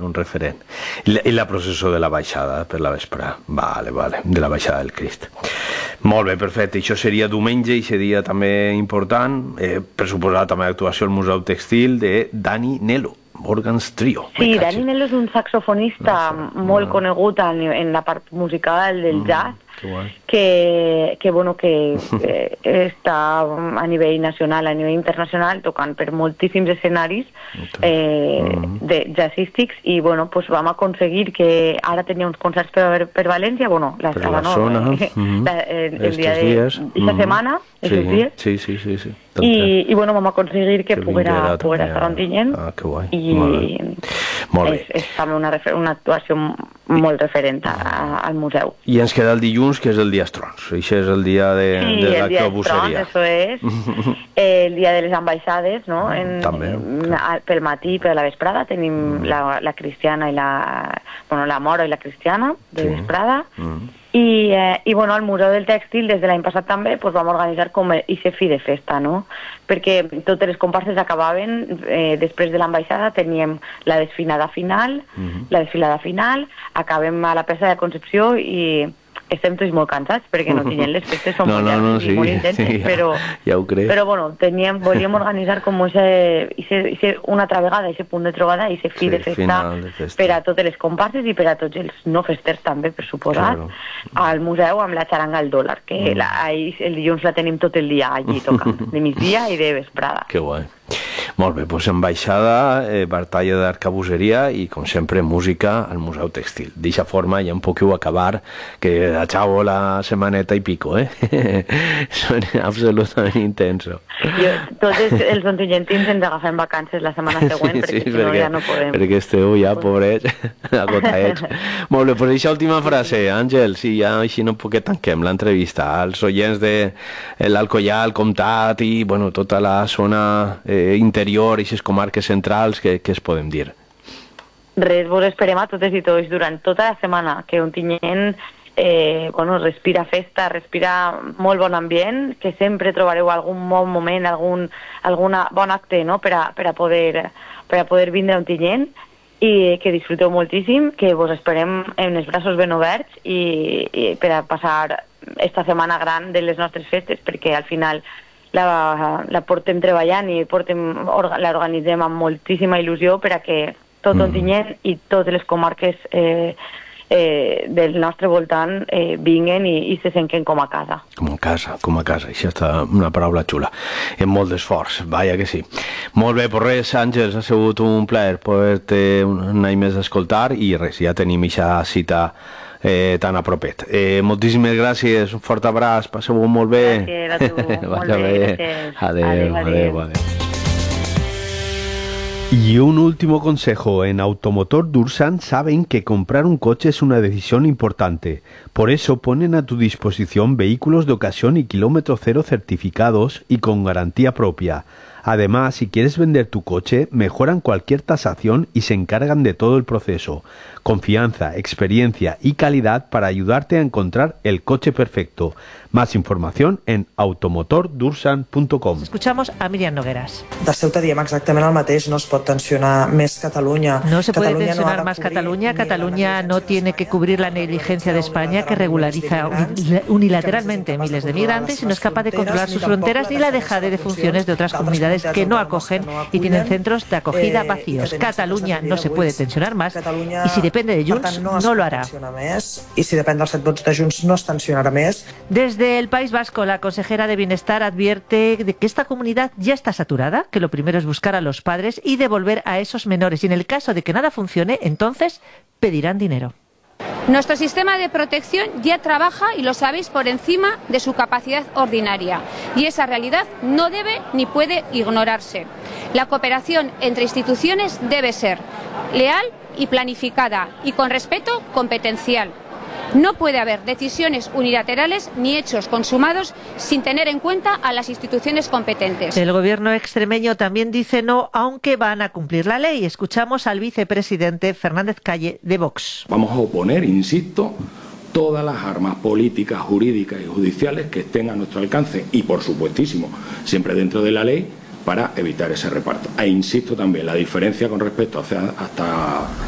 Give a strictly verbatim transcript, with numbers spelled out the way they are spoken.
un referent. I la, i la processó de la baixada per la vespre. Vale, vale, de la baixada del Crist. Molt bé, perfecte. Això seria diumenge i seria també important, eh, per suposar també actuació al Museu Textil de Dani Nelo, Morgan's Trio. Sí, Dani Nelo és un saxofonista no, no, molt no. conegut en la part musical del jazz, mm. Que, que, bueno, que eh, està a nivell nacional, a nivell internacional, tocant per moltíssims escenaris eh, de jazzístics i bueno, pues vam aconseguir que ara tenia uns concerts per, per València, bueno, la, per la no, zona, eh, mm-hmm. la, el, el dia de esta mm-hmm. setmana, sí, dies, sí, sí, sí, sí. I, i bueno, vam aconseguir que, que poguera, poguera estar a Ontinyent ah, que guai. I molt bé. És, és també una, una actuació molt referent a, al museu. I ens queda el dilluns, que és el dia Estrons. Això és el dia de, sí, de la clobusseria. Eso és. El dia de les ambaixades, no? En, també. En, pel matí, per la vesprada, tenim mm. la, la cristiana i la... Bueno, la mora i la cristiana de sí. vesprada. Mm. I, eh, i bueno, al Museu del Tèxtil des de l'any passat també pues, vam organitzar com aquest fi de festa, no? Perquè totes les comparses acabaven eh, després de l'ambaixada, teníem la desfilada final, uh-huh. la desfilada final, acabem a la plaça de Concepció i estem tots molt cansats perquè no tinguem les festes, són no, molt, no, no, sí, sí, molt intenses, sí, ja, però, ja ho crec. Però bueno, teníem, volíem organitzar com ese, ese, ese, una altra vegada ese punt de trobada i ese fi sí, de, festa de festa per a totes les comparses i per a tots els no festers també, per suposat, claro. Al museu amb la xaranga al dòlar, que mm. la, ahí, el dilluns la tenim tot el dia allí tocant, de migdia i de vesprada. Que guai. Molt bé, doncs ambaixada, eh, batalla d'arcabuseria i, com sempre, música al Museu Textil. D'eixa forma ja en podeu acabar, que acabo la setmaneta i pico, eh? Són absolutament intenso. Jo, tots els, els ontinyentins ens agafem vacances la setmana següent, sí, perquè sí, si perquè, no ja no podem. Perquè esteu ja, pobrets, agotaets. Molt bé, doncs eixa última frase, Àngel, sí, ja així no puc que tanquem l'entrevista. Als oients de l'Alcoià, el Comtat i, bueno, tota la zona eh, interior i les comarques centrals, que, que es podem dir? Res, vos esperem a totes i tots durant tota la setmana, que Ontinyent eh, bueno, respira festa, respira molt bon ambient, que sempre trobareu algun bon moment, algun alguna bon acte, no?, per a, per a, poder, per a poder vindre a Ontinyent i que disfruteu moltíssim, que vos esperem en els braços ben oberts i, i per a passar esta setmana gran de les nostres festes, perquè al final La, la portem treballant i portem, la organitzem amb moltíssima il·lusió per a que tot Ontinyent mm. i totes les comarques eh, eh, del nostre voltant eh, vinguen i, i se senten com a casa. Com a casa, com a casa. Això està una paraula xula. Amb molt d'esforç, vaja que sí. Molt bé, pues res, Àngels, ha sigut un plaer poder-te un any més escoltar i res, ja tenim aquesta cita Eh, tan a propet. Eh, moltíssimes gràcies, un fort abraç, passeu-ho molt bé. Gràcies a tu, molt bé, gràcies. Adeu, adeu, adeu, adeu. Y un último consejo, en Automotor Dursan saben que comprar un coche es una decisión importante. Por eso ponen a tu disposición vehículos de ocasión y kilómetro cero certificados y con garantía propia. Además, si quieres vender tu coche, mejoran cualquier tasación y se encargan de todo el proceso. Confianza, experiencia y calidad para ayudarte a encontrar el coche perfecto. Más información en automotor dursan punto com. Escuchamos a Miriam Nogueras. De Ceuta diem exactament el mateix, no es pot tensionar més Catalunya. No se puede Catalunya tensionar no más Cataluña. Cataluña no tiene que cubrir la negligencia de España, que regulariza unilateralmente miles de migrantes y no es capaz de controlar sus fronteras ni la dejadez de funciones de otras comunidades que no acogen y tienen centros de acogida vacíos. Cataluña no se puede tensionar más y si depende de Junts no lo hará. Y si depende dels set vots de Junts no es tensionarà més. Desde el País Vasco, la consejera de Bienestar advierte de que esta comunidad ya está saturada, que lo primero es buscar a los padres y devolver a esos menores. Y en el caso de que nada funcione, entonces pedirán dinero. Nuestro sistema de protección ya trabaja, y lo sabéis, por encima de su capacidad ordinaria. Y esa realidad no debe ni puede ignorarse. La cooperación entre instituciones debe ser leal y planificada y con respeto competencial. No puede haber decisiones unilaterales ni hechos consumados sin tener en cuenta a las instituciones competentes. El gobierno extremeño también dice no, aunque van a cumplir la ley. Escuchamos al vicepresidente Fernández Calle de Vox. Vamos a oponer, insisto, todas las armas políticas, jurídicas y judiciales que estén a nuestro alcance y, por supuestísimo, siempre dentro de la ley, para evitar ese reparto. E insisto también, la diferencia con respecto a hasta